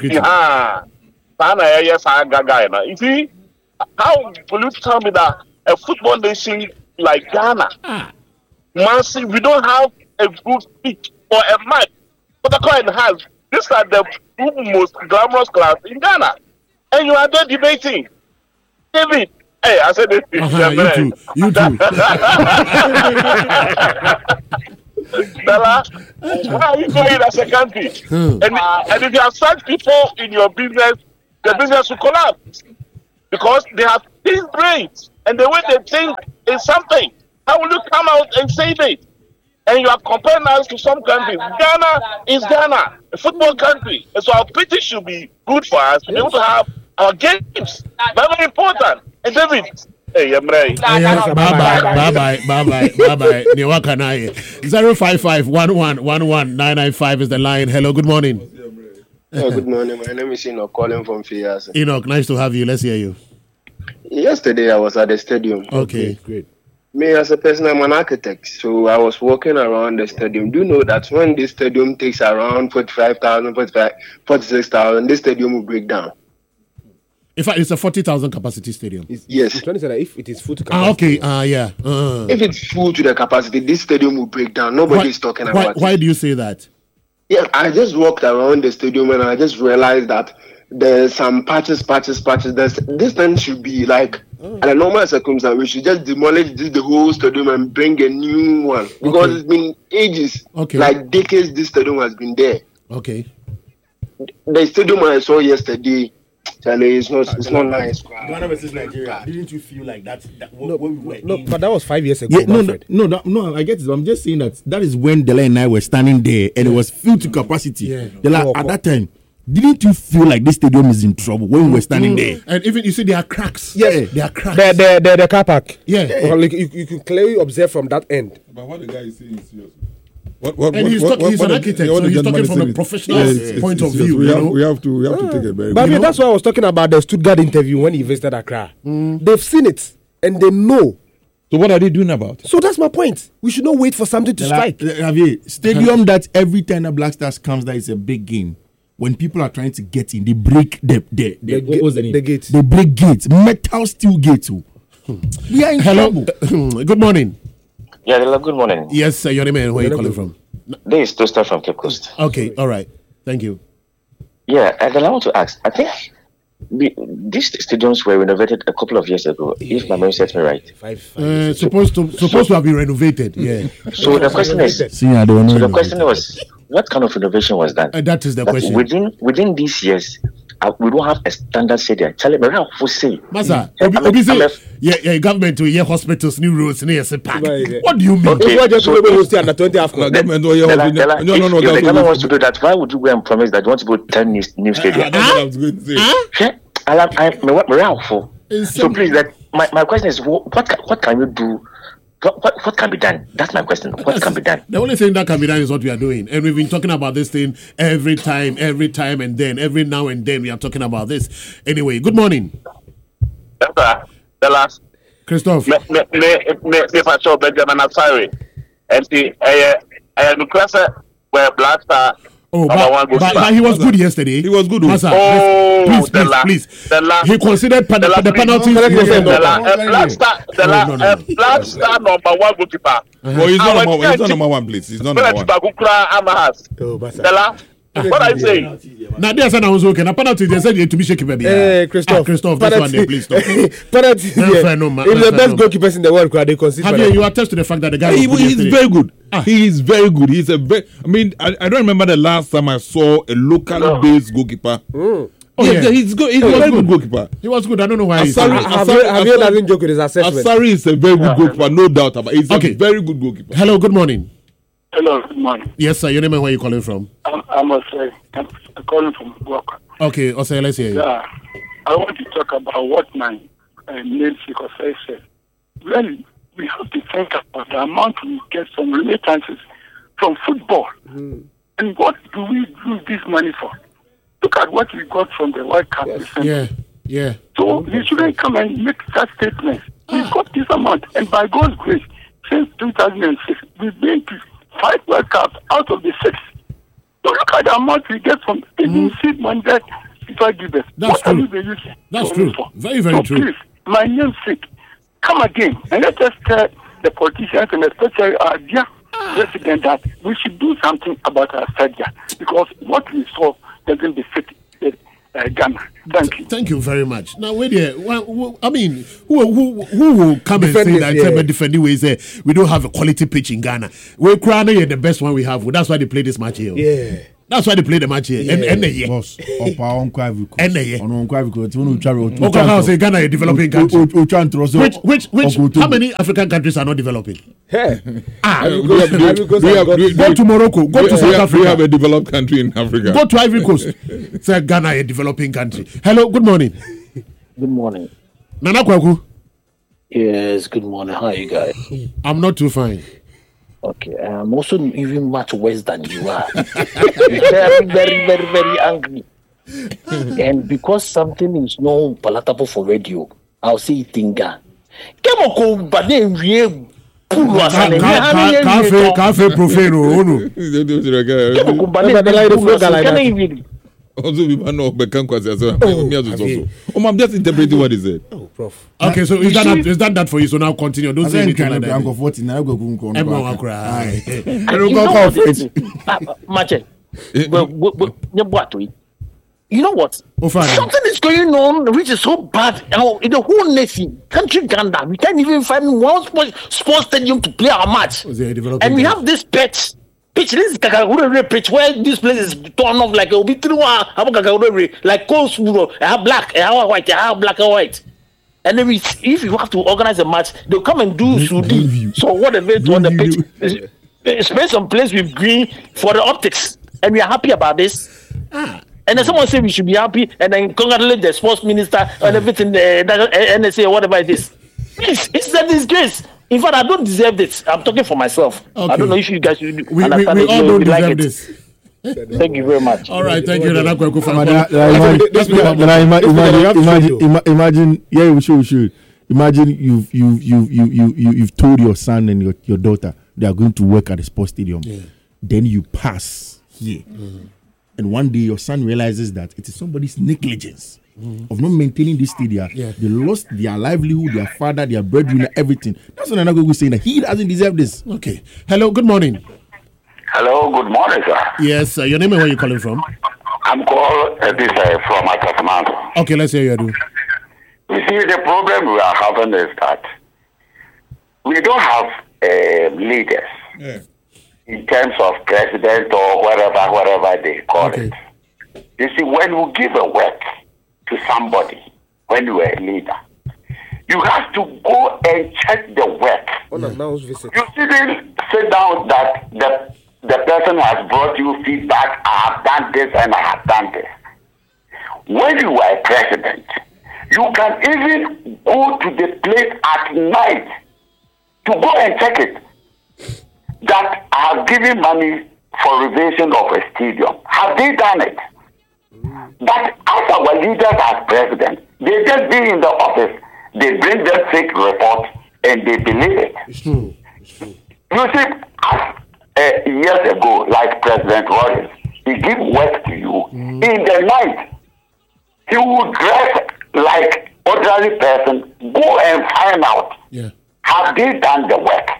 You see, how will you tell me that a football nation like Ghana massive. We don't have a good pitch or a match. Protocol has. These are the two most glamorous clubs in Ghana. And you are there debating. David, hey, I said it. You too. Bella, where are you going as a country? And if you have such people in your business, the business will collapse. Because they have these brains. And the way they think is something. How will you come out and say it? And you are comparing us to some countries. Ghana is Ghana, a football country. And so our pitches should be good for us to be able to have our games. Very, very important. And David, hey, I'm right. Bye-bye. 055-11-11995 is the line. Hello, good morning. Good morning. My name is Enoch, calling from Fias. Enoch, nice to have you. Let's hear you. Yesterday, I was at the stadium. Okay, great. Me, as a person, I'm an architect, so I was walking around the stadium. Do you know that when this stadium takes around 45,000, 46,000, this stadium will break down? In fact, it's a 40,000 capacity stadium. Yes. It's trying to say that if it is full to capacity. Yeah. If it's full to the capacity, this stadium will break down. Nobody is talking about it. Why do you say that? Yeah, I just walked around the stadium and I just realized that there's some patches. This thing should be like, under normal circumstances, we should just demolish the whole stadium and bring a new one. Because it's been ages, like decades, this stadium has been there. Okay. The stadium I saw yesterday, Charlie, it's not nice. Ghana versus Nigeria. Didn't you feel like that when we were but that was 5 years ago. Yeah, no, I get it. I'm just saying that is when Dela and I were standing there and it was filled to capacity. Yeah. At that time, didn't you feel like this stadium is in trouble when we were standing there? And even you see there are cracks. Yes, there are cracks. The car park. Yeah. Well, like, you can clearly observe from that end. But what the guy is saying is serious. He's an architect, so he's talking from a professional point of view. We have to take it very. But that's why I was talking about the Stuttgart interview when he visited Accra. They've seen it and they know. So what are they doing about it? So that's my point. We should not wait for something to strike. Stadium that every time the Black Stars comes there is a big game. When people are trying to get in, they break the gates. They break gates, metal steel gates. We are in trouble. Good morning. Yeah, good morning. Yes, sir. Your name and where are you calling from? This is Toaster from Cape Coast. Okay, all right. Thank you. Yeah, and I want to ask. I think these stadiums were renovated a couple of years ago, if my memory serves me right. Supposed to have been renovated. Yeah. So the question is. Was, what kind of renovation was done? That is the question. Within these years, we don't have a standard stadium. Charlie, Masa, government to year hospitals, new roads, near park. What do you mean? Okay, the government wants to do that. Why would you go and promise that you want to build 10 new stadiums? So please, my question is, what can you do? What can be done? That's my question. What can be done? The only thing that can be done is what we are doing. And we've been talking about this thing every time, and then every now and then we are talking about this. Anyway, good morning. The last. Christophe. Me for Benjamin Asari. And the class where Black Star. But he was good yesterday. He was good. Masa, please. He considered the penalty. Black Star number one goalkeeper. Well, he's not number one, please. He's not number one. What are you saying? Now, there's an hour okay. Now, penalty, they said to be shaky, baby. Christophe, this one there, please stop. Penalty, if the best goalkeepers in the world, could they consider? Have you attest to the fact that the guy he's very good. He is very good. He's a very. I mean, I don't remember the last time I saw a local-based goalkeeper. He's good. He's a very good goalkeeper. He was good. I don't know why. Asari doesn't joke with his assessment. Asari is a very good goalkeeper, no doubt about it. He's a very good goalkeeper. Hello, good morning. Hello, good morning. Yes, sir. Your name and where are you calling from? I'm calling from Guaca. Okay, Osei, let's hear you. Yeah, I want to talk about what my namesake Osei said. Well, we have to think about the amount we get from remittances from football. And what do we use this money for? Look at what we got from the World Cup. Yeah. So we shouldn't come and make that statement. We got this amount, and by God's grace, since 2006, we've been to 5 World Cups out of the 6. So look at the amount we get from taking seed money that people give us. That's true. That's true. Very, very true. Please, my namesake, come again and let us tell the politicians and especially our dear president that we should do something about our stadia because what we saw doesn't befit Ghana. Thank you. Thank you very much. Now, wait here. I mean, who will come and say that defending way say we don't have a quality pitch in Ghana? We're crying the best one we have. That's why they play this match here. Yeah. That's why they play the match here. Boss, on Ghana a developing country. Which how many African countries are not developing? Go to Morocco. Go to South Africa. We have a developed country in Africa. Go to Ivory Coast. Say Ghana a developing country. Hello, good morning. Good morning. Nana Kwaku. Yes, good morning. How are you guys? I'm not too fine. Okay, I'm also even much worse than you are. Very, very, very, very angry. And because something is not palatable for radio, I'll say it in Ghana. Cafe profano. Also, we know Bekan Kwasi as well. I'm just interpreting what he said. Prof. Okay, so is that for you? So now continue. Don't say anything like that. Everyone will cry. You know what? Something is going on which is so bad in the whole nation, country Ghana. We can't even find one sports stadium to play our match. And we have this pitch. This is Kakagurere pitch where this place is torn off like a bit like coast, I have black, I have white, I have black and white. And then if you have to organize a match, they'll come and do Sudi. So what they do on the pitch is spend some place with green for the optics. And we are happy about this. And then someone say we should be happy and then congratulate the sports minister and everything, NSA or whatever it is. It's a disgrace. In fact, I don't deserve this. I'm talking for myself. Okay. I don't know if you guys understand we all don't deserve like this. Thank you very much. All right, thank you. Imagine, yeah, we should. Imagine you've told your son and your daughter they are going to work at the sports stadium. Yeah. Then you pass here, and one day your son realizes that it is somebody's negligence. Of not maintaining this stadium, they lost their livelihood, their father, their breadwinner, everything. That's what Nanago was saying, that he doesn't deserve this. Okay. Hello, good morning. Hello, good morning, sir. Yes, your name and where you calling from? I'm called from Akatamando. Okay, let's hear you do. You see, the problem we are having is that we don't have leaders in terms of president or whatever they call it. You see, when you give a work to somebody, when you are a leader, you have to go and check the work. You didn't sit down that the person has brought you feedback, I have done this and I have done this. When you are a president, you can even go to the place at night to go and check it. That I have given money for renovation of a stadium. Have they done it? But as our leaders as president, they just be in the office, they bring them fake report and they believe it. It's true. You see, years ago, like President Rollins, he give work to you. In the night, he would dress like ordinary person, go and find out, have they done the work?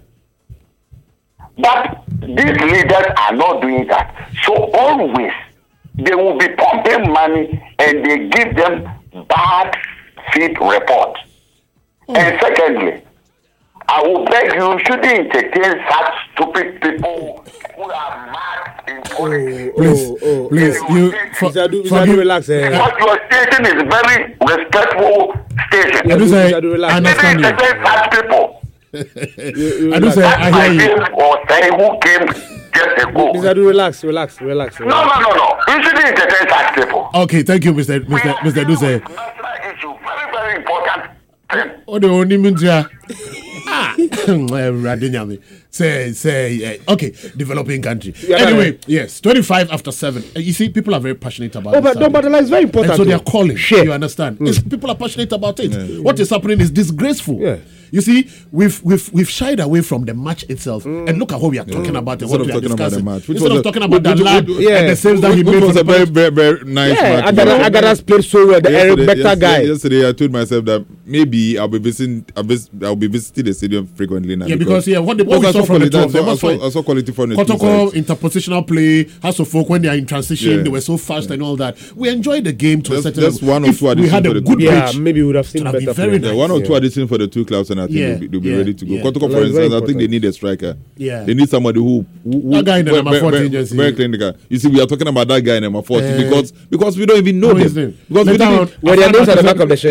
But these leaders are not doing that. So always, they will be pumping money and they give them bad feed report. And secondly, I will beg you shouldn't entertain such stupid people who are mad in politics. Please, you relax. Because your station is very respectful station. I understand you. Such people. I hear you. Or say who came just ago. Mr. Relax. No. You shouldn't entertain such people. Okay, thank you, Mr. Duse. Very, very important thing. Oh, the only means say okay, developing country. Anyway, yes, 25 after 7. You see, people are very passionate about it. But it's very important. And so they are calling. You understand? People are passionate about it. What is happening is disgraceful. You see, we've shied away from the match itself, and look at what we are talking about. Instead of talking about the match, instead of talking about that lad and the saves that he made, was a very, very, very nice match. Agada's played so well. The Eric Bector guy. Yesterday, I told myself that maybe I'll be visiting the stadium frequently now. Yeah, because what we saw from the two of them was fine. I saw quality from the Kotoko interpositional play. House of Folk when they are in transition, they were so fast and all that. We enjoyed the game to a certain level. Just one or two additions. We had a good pitch. Maybe we would have seen better. Very nice. One or two additions for the two clubs, and I think they'll be ready to go. Kotoko, for instance, I think they need a striker. Yeah, they need somebody who that guy in the number 14 jersey. Very clinical. You see, we are talking about that guy in number 14 because we don't even know them. Because we didn't. Their names at the back of the shirt.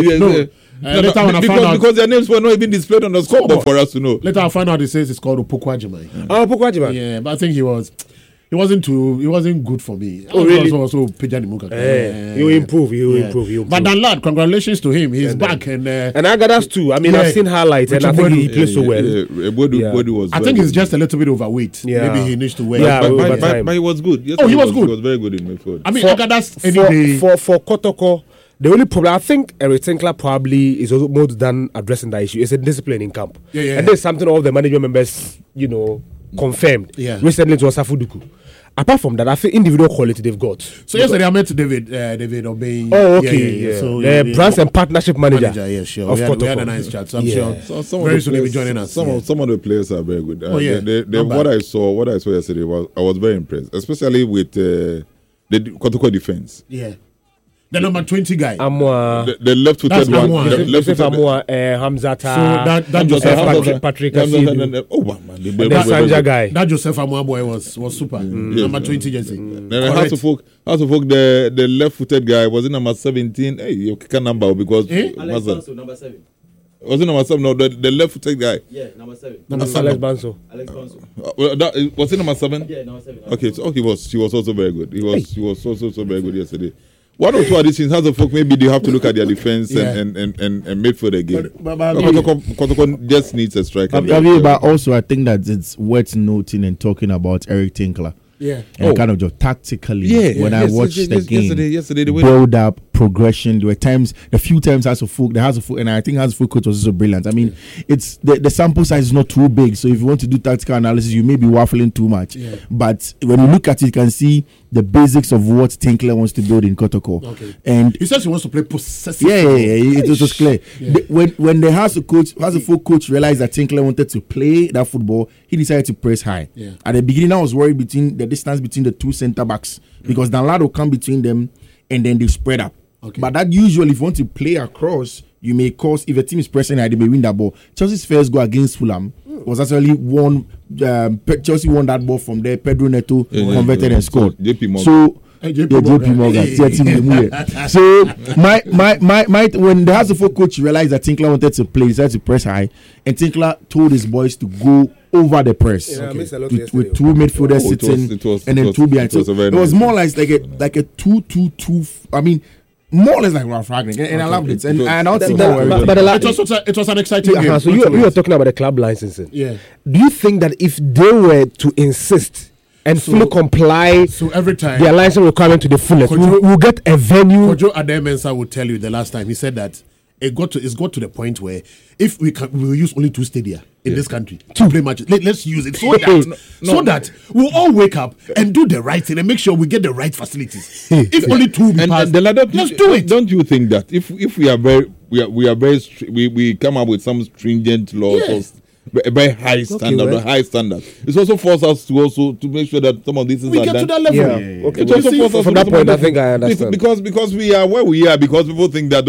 Because their names were not even displayed on the scoreboard for us to know. Later I found out it says it's called Opoku-Agyeman. Opoku Agyeman. Yeah, but I think he wasn't good for me. Oh, really? Also Pejani Muka. He will improve. But Dan Lad, congratulations to him. He's back and Agadas too. I mean, I've seen highlights and I think he plays so well. I think he's just a little bit overweight. Yeah. Maybe he needs to weigh. But he was good. Yes, he was good. He was very good in midfield. I mean, Agadas any day for Kotoko. The only problem, I think Eric Tinkler probably is also more than addressing that issue. It's a discipline in camp. And there's something all the management members, confirmed. Yeah. Recently to Asafuduku. Apart from that, I think individual quality they've got. So yesterday I met David Obey. Oh, okay. So the brands and partnership manager. Yeah, sure. We had a nice chat. So I'm sure very soon they'll be joining us. Some of the players are very good. What I saw yesterday I was very impressed, especially with the Kotoko defense. Yeah. The number 20 guy. The left-footed one. Hamzata. So that Joseph Patrick. Oh, man. The Sanja guy. That Joseph Amwa boy was super. Number 20 jersey. House of Folk, the left-footed guy was in number 17. Hey, you kick a number because Alex Banso, number 7. Was it number 7? No, the left-footed guy. Yeah, number 7. Alex Banso. Was it number 7? Yeah, number 7. Okay, so he was also very good. He was also very good yesterday. One or two additions, House of Folk, maybe they have to look at their defense and midfield again. Kotoko just needs a striker. But also, I think that it's worth noting and talking about Eric Tinkler. Yeah. And kind of just tactically, when I watched the game, yesterday, build up, progression. There were a few times House of Folk, and I think House of Folk coach was also brilliant. I mean, it's the sample size is not too big, so if you want to do tactical analysis, you may be waffling too much. Yeah. But when you look at it, you can see the basics of what Tinkler wants to build in Kotoko. Okay. And he says he wants to play possessive. Yeah. It was clear. Yeah. When the House of Folk coach realized that Tinkler wanted to play that football, he decided to press high. Yeah. At the beginning, I was worried between the distance between the two centre backs because Danlad will come between them and then they spread up. Okay. But that usually, if you want to play across, you may cause, if a team is pressing high, they may win that ball. Chelsea's first goal against Fulham was actually won. Chelsea won that ball from there. Pedro Neto converted and scored. JP Morgan. So JP Morgan. So my when the House of Folk coach realized that Tinkler wanted to play, he decided to press high, and Tinkler told his boys to go over the press with two midfielders sitting and then two behind. It was more like a 2-2-2. I mean, more or less like Ralph Ragnick, and I loved it. And I don't think it was an exciting game. So you were talking about the club licensing. Yeah. Do you think that if they were to insist and fully comply every time their license requirement to the fullest, we'll get a venue? Kojo Adem-Mensah would tell you the last time he said that it's got to the point where if we will use only 2 stadia in this country to play matches, let's use it so that we'll all wake up and do the right thing and make sure we get the right facilities. If only 2 pass, let's do it. Don't you think that if we are very we come up with some stringent laws or a very high standard. It's also forced us to make sure that some of these things we are get done. to that level. Yeah. Okay. It also forces us from that point. I think I understand because we are where we are because people think that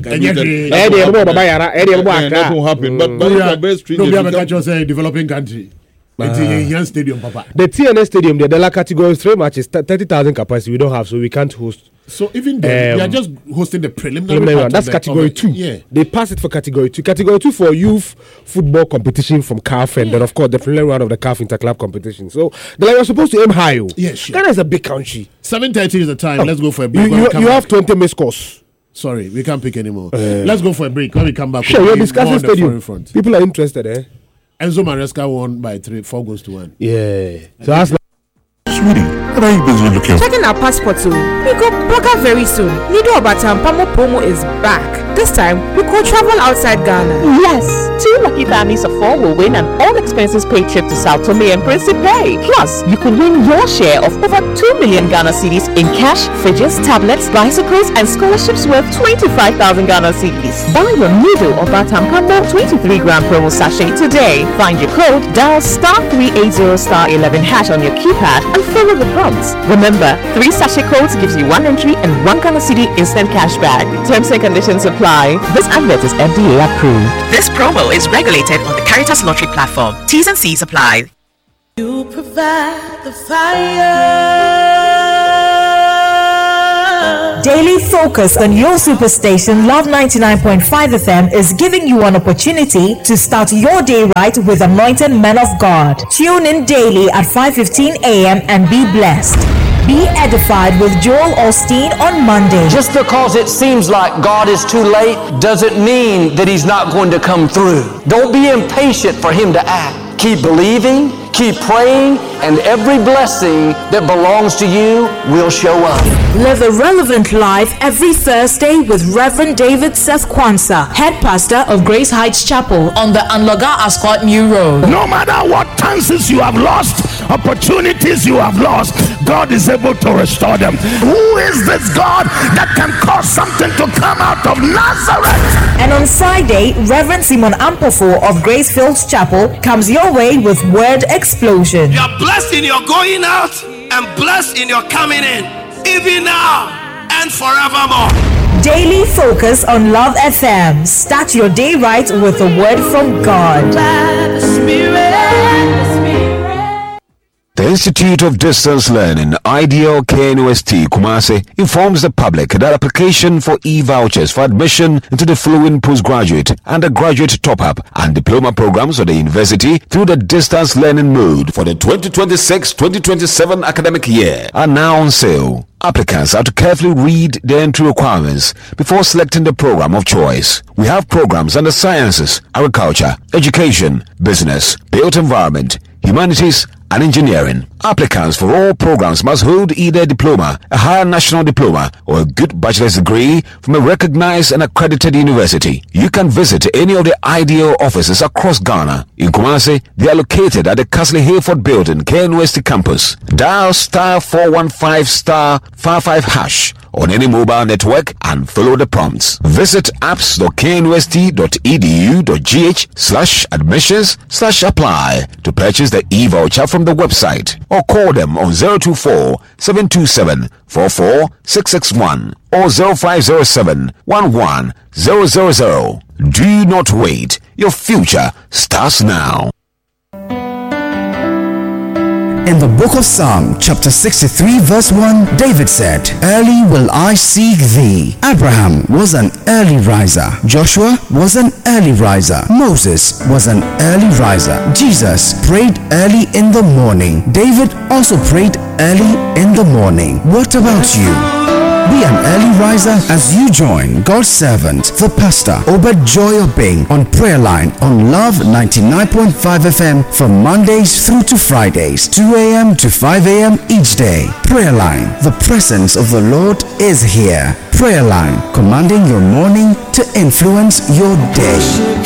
that won't happen. But we are very stringent. We have a country say developing country. It's Stadium, Papa. The TNS Stadium, the Dela category 3 matches, 30,000 capacity. We don't have, so we can't host. So even then, we are just hosting the preliminary round. That's category 2. Yeah. They pass it for category 2. Category 2 for youth football competition from CAF, and then of course the preliminary round of the CAF interclub competition. So we're supposed to aim high. Yeah, sure. Ghana is a big country. 7:30 is the time. Let's go for a break. You have 20 missed calls. Sorry, we can't pick anymore. Let's go for a break. When we come back, we're discussing stadium. People are interested, Enzo Maresca won by 4 goals to 1. Yeah. So that's What are you busy looking for? Checking our passports. We go Boga very soon. Nido Obatampamo promo is back. This time, we go travel outside Ghana. Yes, 2 lucky families of 4 will win an all-expenses paid trip to Sao Tome and Principe. Plus, you could win your share of over 2 million Ghana cedis in cash, fridges, tablets, bicycles, and scholarships worth 25,000 Ghana cedis. Buy your Nido Obatampamo 23-gram promo sachet today. Find your code, dial *380*11# on your keypad, and follow the prompts. Remember, 3 sachet codes gives you 1 entry and 1 Ghana cedi instant cash back. Terms and conditions apply. This advert is FDA approved. This promo is regulated on the Caritas Lottery platform. T's and C's apply. You provide the fire. Daily Focus on your superstation Love 99.5 FM is giving you an opportunity to start your day right with anointed men of God. Tune in daily at 5:15 a.m. and be blessed. Be edified with Joel Osteen on Monday. Just because it seems like God is too late doesn't mean that He's not going to come through. Don't be impatient for Him to act. Keep believing, keep praying, and every blessing that belongs to you will show up. Live a relevant life every Thursday with Reverend David Seth Kwanzaa, head pastor of Grace Heights Chapel on the Anloga Ascot New Road. No matter what chances you have lost, opportunities you have lost, God is able to restore them. Who is this God that can cause something to come out of Nazareth? And on Friday, Reverend Simon Ampofo of Grace Fields Chapel comes your way with Word Explosion. You are blessed in your going out and blessed in your coming in, even now and forevermore. Daily Focus on Love FM. Start your day right with a word from God. The Institute of Distance Learning, Ideal KNUST Kumasi, informs the public that application for e-vouchers for admission into the following postgraduate, undergraduate top-up and diploma programs of the university through the distance learning mode for the 2026-2027 academic year are now on sale. Applicants have to carefully read the entry requirements before selecting the program of choice. We have programs under sciences, agriculture, education, business, built environment, humanities, and engineering. Applicants for all programs must hold either a diploma, a higher national diploma, or a good bachelor's degree from a recognized and accredited university. You can visit any of the Ideal offices across Ghana. In Kumasi, they are located at the Castle Hayford Building, KNUST campus. Dial *415*55# on any mobile network and follow the prompts. Visit apps.knust.edu.gh/admissions/apply to purchase the e-voucher from the website, or call them on 024-727-44661 or 0507-11-000. Do not wait. Your future starts now. In the book of Psalm, chapter 63, verse 1, David said, "Early will I seek thee." Abraham was an early riser. Joshua was an early riser. Moses was an early riser. Jesus prayed early in the morning. David also prayed early in the morning. What about you? Be an early riser as you join God's servant, the pastor, Obed Joy Obeng, on Prayer Line on Love 99.5 FM from Mondays through to Fridays, 2 a.m. to 5 a.m. each day. Prayer Line, the presence of the Lord is here. Prayer Line, commanding your morning to influence your day.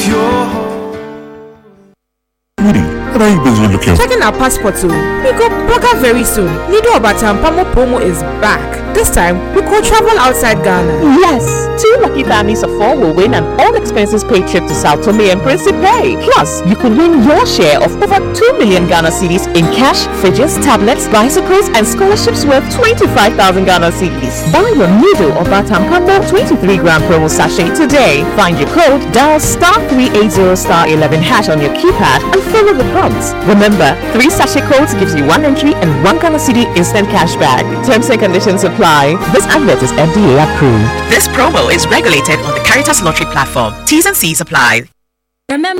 What are you busy looking for? Checking our passports. We go Boga very soon. Nido Obatampamo promo is back. This time, we go travel outside Ghana. Yes, 2 lucky families of 4 will win an all-expenses paid trip to Sao Tome and Principe. Plus, you could win your share of over 2 million Ghana cedis in cash, fridges, tablets, bicycles, and scholarships worth 25,000 Ghana cedis. Buy your Nido Obatampamo 23-gram promo sachet today. Find your code, dial *380*11# on your keypad, and follow the prompts. Remember, 3 sachet codes gives you 1 entry and 1 Ghana cedi instant cash back. Terms and conditions apply. This advert is FDA approved. This promo is regulated on the Caritas Lottery platform. T's and C's apply. Remember